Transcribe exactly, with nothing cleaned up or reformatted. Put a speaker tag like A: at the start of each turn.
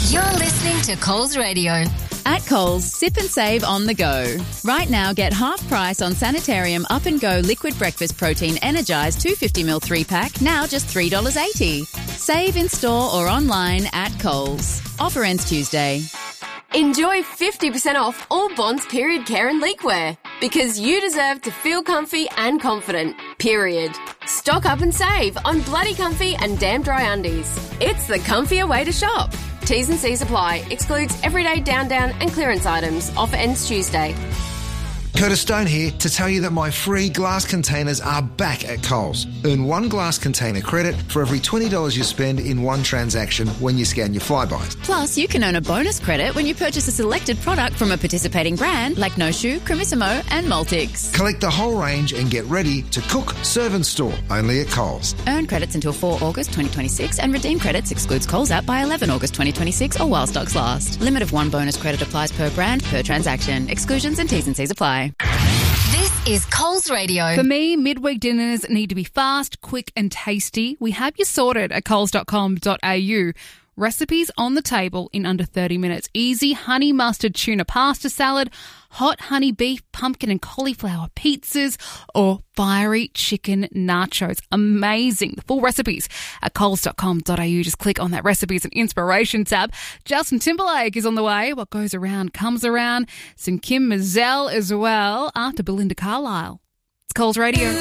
A: You're listening to Coles Radio.
B: At Coles, sip and save on the go. Right now, get half price on Sanitarium Up and Go Liquid Breakfast Protein Energised two hundred fifty milliliter three pack, now just three dollars eighty. Save in store or online at Coles. Offer ends Tuesday.
C: Enjoy fifty percent off all Bonds period care and leakwear, because you deserve to feel comfy and confident, period. Stock up and save on Bloody Comfy and Damn Dry Undies. It's the comfier way to shop. T's and C's apply. Excludes everyday down down and clearance items. Offer ends Tuesday.
D: Curtis Stone here to tell you that my free glass containers are back at Coles. Earn one glass container credit for every twenty dollars you spend in one transaction when you scan your Flybys.
B: Plus, you can earn a bonus credit when you purchase a selected product from a participating brand like No Shoe, Cremissimo and Maltix.
D: Collect the whole range and get ready to cook, serve and store only at Coles.
B: Earn credits until the fourth of August twenty twenty-six and redeem credits excludes Coles app by the eleventh of August twenty twenty-six or while stocks last. Limit of one bonus credit applies per brand, per transaction. Exclusions and T's and C's apply.
A: This is Coles Radio.
E: For me, midweek dinners need to be fast, quick and tasty. We have you sorted at coles dot com dot a u. Recipes on the table in under thirty minutes. Easy honey mustard tuna pasta salad, hot honey beef, pumpkin and cauliflower pizzas, or fiery chicken nachos. Amazing. The full recipes at coles dot com dot a u. Just click on that recipes and inspiration tab. Justin Timberlake is on the way. What goes around comes around. Some Kim Mazel as well after Belinda Carlisle. It's Coles Radio.